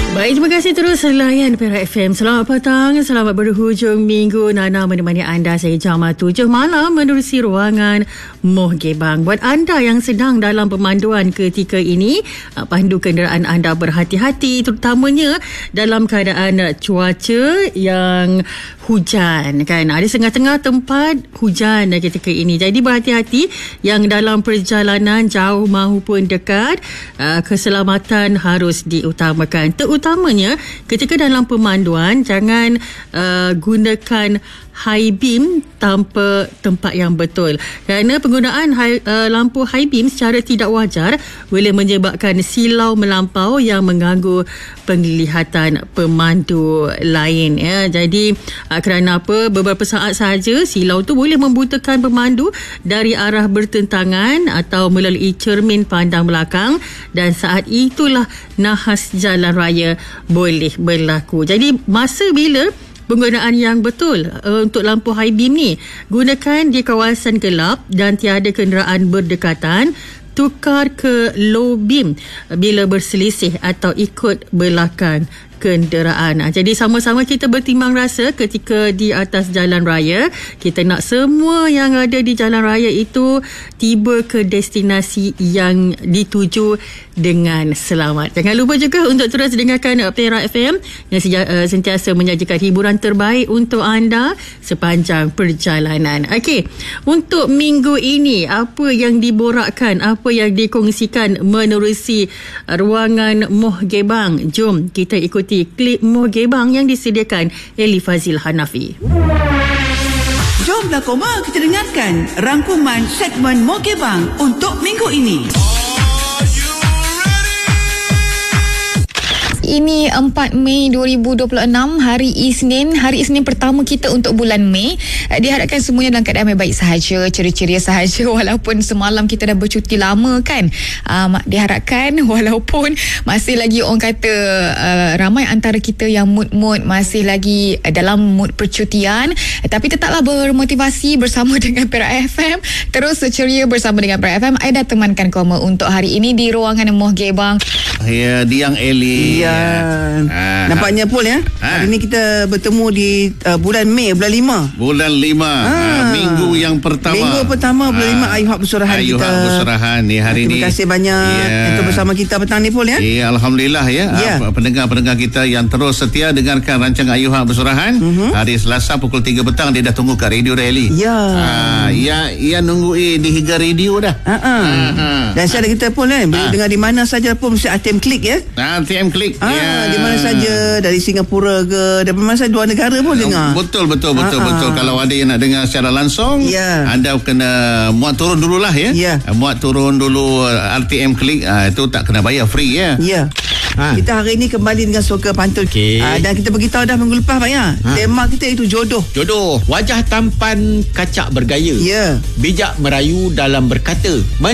Baik, terima kasih terus layan Perak FM. Selamat petang, selamat berhujung minggu. Nana menemani anda saya jam 7 malam menerusi ruangan Moh Gebang. Buat anda yang sedang dalam pemanduan ketika ini, pandu kenderaan anda berhati-hati, terutamanya dalam keadaan cuaca yang hujan kan. Ada setengah-tengah tempat hujan ketika ini. Jadi berhati-hati yang dalam perjalanan jauh maupun dekat, keselamatan harus diutamakan. Terutamanya ketika dalam pemanduan, jangan gunakan high beam tanpa tempat yang betul. Kerana penggunaan lampu high beam secara tidak wajar boleh menyebabkan silau melampau yang mengganggu penglihatan pemandu lain. Ya. Jadi kerana apa? Beberapa saat sahaja silau tu boleh membutakan pemandu dari arah bertentangan atau melalui cermin pandang belakang, dan saat itulah nahas jalan raya boleh berlaku. Jadi masa bila penggunaan yang betul untuk lampu high beam ni? Gunakan di kawasan gelap dan tiada kenderaan berdekatan. Tukar ke low beam bila berselisih atau ikut belakang kenderaan. Jadi sama-sama kita bertimbang rasa ketika di atas jalan raya. Kita nak semua yang ada di jalan raya itu tiba ke destinasi yang dituju dengan selamat. Jangan lupa juga untuk terus dengarkan Perak FM yang sentiasa menyajikan hiburan terbaik untuk anda sepanjang perjalanan. Okey, untuk minggu ini apa yang diborakkan, apa yang dikongsikan menerusi ruangan Moh Gebang? Jom kita ikuti klip Moh Gebang yang disediakan Eli Fazil Hanafi. Jomlah koma kita dengarkan rangkuman segmen Moh Gebang untuk minggu ini. Ini 4 Mei 2026, hari Isnin pertama kita untuk bulan Mei. Diharapkan semuanya dalam keadaan baik sahaja, ceria-ceria sahaja walaupun semalam kita dah bercuti lama kan. Diharapkan walaupun masih lagi orang kata ramai antara kita yang mood masih lagi dalam mood percutian, tapi tetaplah bermotivasi bersama dengan Perak FM. Terus ceria bersama dengan Perak FM. Aida temankan koma untuk hari ini di ruangan Moh Gebang. Ya, Diang Eli. Ya. Nampaknya Pol ya. Hari ni kita bertemu di bulan Mei, bulan 5. Bulan 5. Minggu yang pertama. Minggu pertama bulan 5 Ayuhak Bersurahan kita. Ayuhak Bersurahan ni hari ni. Terima kasih banyak untuk bersama kita petang ni Pol ya. Ya, alhamdulillah ya. Pendengar-pendengar kita yang terus setia dengarkan rancangan Ayuhak Bersurahan. Hari Selasa pukul 3 petang dia dah tunggu kat Radio Rally. Ya. Ia nunggu di Higa Radio dah. Dan saya ada kita Pol kan. Boleh dengar di mana saja pun mesti ATM Klik ya. ATM Klik. Di mana saja, dari Singapura ke dari mana saja, luar negara pun dengar. Betul. Kalau ada yang nak dengar secara langsung, anda kena muat turun dululah ya. Muat turun dulu RTM Klik, itu tak kena bayar, free ya. Kita hari ini kembali dengan suka pantun. Dan kita beritahu dah minggu lepas Pak ya. Tema kita itu jodoh. Wajah tampan kacak bergaya. Bijak merayu dalam berkata.